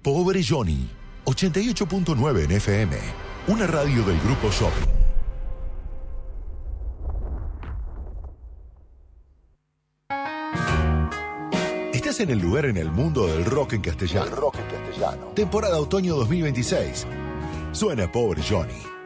Pobre Johnny, 88.9 en FM, una radio del Grupo Shopping. Estás en el lugar en el mundo del rock en castellano. Temporada otoño 2026. Suena Pobre Johnny.